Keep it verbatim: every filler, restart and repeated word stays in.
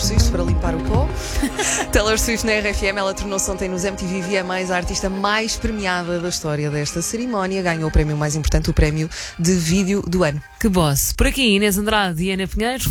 Swift para limpar o pó. Taylor Swift na R F M, ela tornou-se ontem nos M T V V M As a artista mais premiada da história desta cerimónia. Ganhou o prémio mais importante, o prémio de vídeo do ano. Que boss. Por aqui, Inês Andrade e Ana Pinheiro.